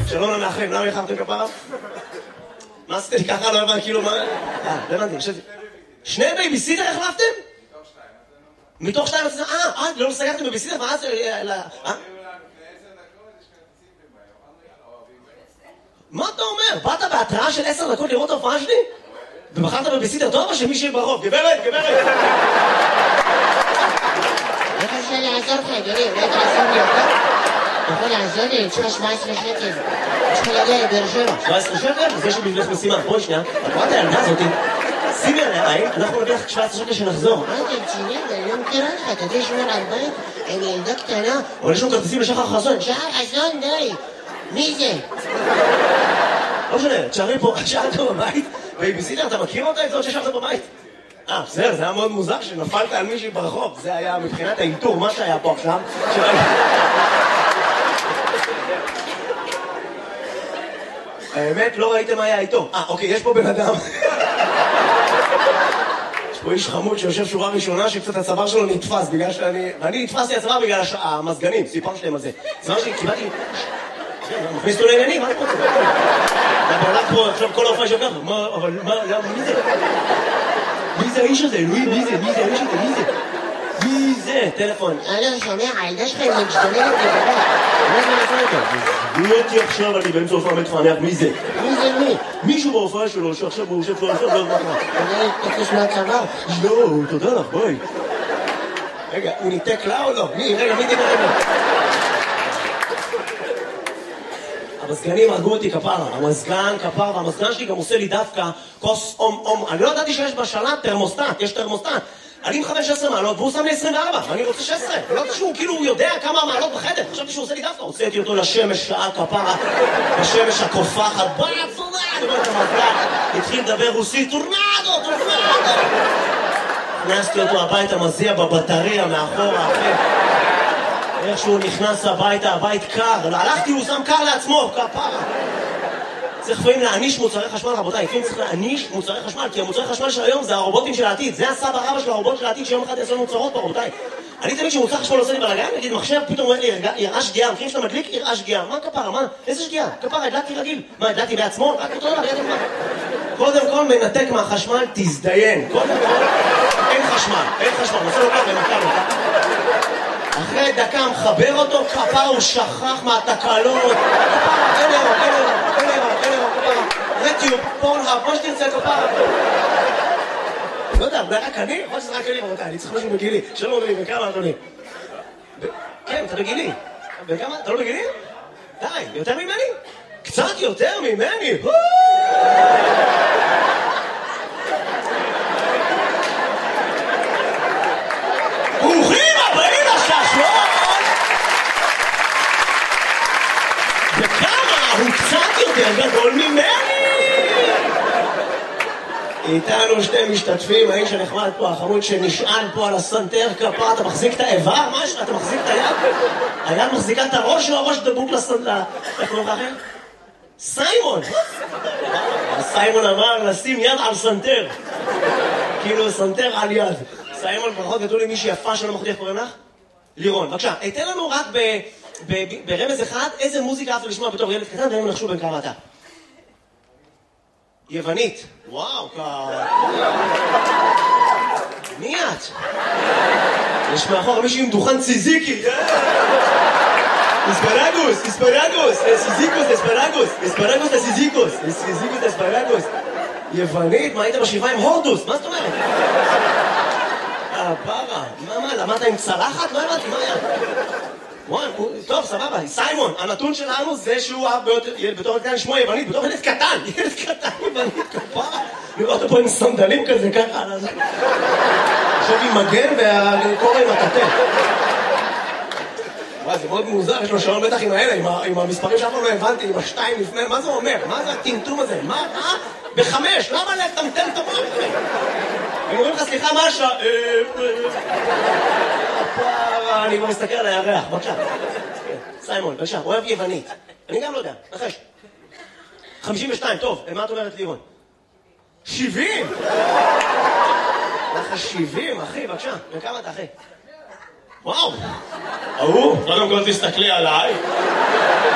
שלום למאחרים, למה יחרתם כפרה? מה עשיתי ככה? לא הבנתי, כאילו מה... לא הבנתי, חשבתי. שני בייביסיטר החלפתם? מתוך שתיים? לא סגרתם בייביסיטר? מה זה? מה אתה אומר? באת בהתראה של 10 דקות לראות ההופעה שלי? ובחרת בבייביסיטר טוב או שמישהי ברוב? גברת! איך אפשר לעזור לך, אדוני? אולי תעזור לי אותה? אתה יכול לעזור לי? אני צריכה 17 שקל. צריכה להגיע לבאר שבע. 17 שקל? אז יש לי בשבילך משימה. בואי שנייה, את רואה את הילדה הזאתי? שימי עליה עין, אנחנו נביא לך 17 שקל שנחזור. מה אתה רציני? אני לא מכירה לך, אתה יודע לשמור על בית? אני ילדה קטנה. אבל יש לנו כרטיסים לשחר חסון. שחר חסון, די. מי זה? לא משנה, תשארי פה, שאלת בבית, בייביסיטר, אתה מכיר אותה? את זאת ששארת בבית? בסדר, זה היה מאוד מוזר שנפלת על מישהי ברחוב. זה היה מבחינת האינטור, מה שהיה פה עכשיו. האמת, לא ראיתם מה היה איתו. אוקיי, יש פה בן אדם. יש פה איש חמוד שיושב שורה ראשונה שקצת הצוואר שלו נתפס בגלל שאני... ואני נתפסתי הצוואר בגלל המזגנים, סיפרתם על זה. זה מה שקיבלתי... מכניס אותו לעניינים, מה אני רוצה? בעלת פה, עכשיו כל ההופעה שלך, אבל מה, מי זה? מי זה האיש הזה? אלוהים, מי זה? מי זה האיש הזה? מי זה? מי זה? טלפון. לא, שומע, הילדה שלך היא משתוללת לבנה. מה זה נעשה איתו? מי אותי עכשיו, אני באמצע הופעה מתפענח, מי זה? מי זה מי? מישהו בהופעה שלו, שעכשיו הוא יושב פה, עכשיו לא יודע מה. אתה תקוש מהצבא? לא, תודה לך, ביי. רגע, הוא ניתק לה או לא? רגע, מי דיבר רגע? המזגנים הרגו אותי כפרה, המזגן כפרה, והמזגן שלי גם עושה לי דווקא כוס אום. אני לא ידעתי שיש בשלט תרמוסטט, יש תרמוסטט. אני מכוון 16 מעלות והוא שם לי 24, ואני רוצה 16. לא יודעת שהוא כאילו יודע כמה מעלות בחדר, חשבתי שהוא עושה לי דווקא. הוצאתי אותו לשמש שעה כפרה, בשמש הקופחת, התחיל לדבר רוסית, טורנדו. הכנסתי אותו הביתה, מזיע בבטריה מאחורה, אחי. איך שהוא נכנס הביתה, הבית קר, הלכתי, הוא שם קר לעצמו, כפרה. צריך לפעמים להעניש מוצרי חשמל, רבותיי, לפעמים צריך להעניש מוצרי חשמל, כי המוצרי חשמל של היום זה הרובוטים של העתיד, זה הסבא רבא של הרובוט של העתיד שיום אחד יעשו מוצרות פה, רבותיי. אני תמיד שמוצר חשמל עושה לי בלגן, נגיד מחשב פתאום אומר לי, יראה שגיאה, מכירים שאתה מדליק, יראה שגיאה, מה כפרה, מה? איזה שגיאה? כפרה, הדלקתי רגיל, מה, הדלקתי בעצמו? רק אותו דבר, ידע מה? קודם כל מנתק מהחשמל, תזדיין, קודם כל, אין חשמל, נעשה לו ככה, אחרי דקה מחבר אותו, כפרה הוא שכח מהתקלות, כפרה, אין אירו, כפרה, רטיוב, פורנהאב, מה שתרצה כפרה. לא יודע, רק אני? יכול שזה רק אני, רבותיי, אני צריך משהו בגילי. שלום אדוני, בכמה אדוני? כן, אתה בגילי. בכמה? אתה לא בגילי? די, יותר ממני? קצת יותר ממני? ברוכים הבאים לשעשועון! וכמה הוא קצת יותר גדול ממני! איתנו שתי משתתפים, האיש הנחמד פה, החמוד שנשען פה על הסנטר כפרה, אתה מחזיק את האיבר? משהו? אתה מחזיק את היד? היד מחזיקה את הראש או הראש דבוק לסנטר? איך קוראים לכם? סיימון! סיימון אמר לשים יד על סנטר. כאילו סנטר על יד. סיימון, ברכות גדול עם מישהי יפה שלא מחליט, קוראים לך? לירון, בבקשה, תן לנו רק ברמז אחד איזה מוזיקה אהבת לשמוע בתור ילד קטן, והם נחשו בין כמה אתה. יוונית. וואו, מי את? יש מאחור מישהו עם דוכן ציזיקי. אספרגוס, אספרגוס. יוונית, מה היית בשבעה עם הורדוס? מה זאת אומרת? פרה, מה, למדת עם צלחת? לא הבנתי, מה היה? טוב, סבבה, סיימון, הנתון שלנו זה שהוא בתור ילד קטן שמו יוונית, בתור ילד קטן יוונית, כפרה, לראות אותו פה עם סנדלים כזה ככה, עכשיו עם מגן והקורא עם הטטה. וואי, זה מאוד מוזר, יש לו שעון בטח עם האלה, עם המספרים שאף פעם לא הבנתי, עם השתיים לפני, מה זה אומר? מה זה הטמטום הזה? מה? בחמש, למה לטמטם את המוח? הם אומרים לך, סליחה, מה השעה? אני כבר מסתכל על הירח, בבקשה. סיימון, בבקשה, אוהב יוונית. אני גם לא יודע, נחש. 52, טוב, מה את אומרת לירון? 70! לך 70, אחי, בבקשה. וכמה אתה, אחי? וואו! קודם כל תסתכלי עליי.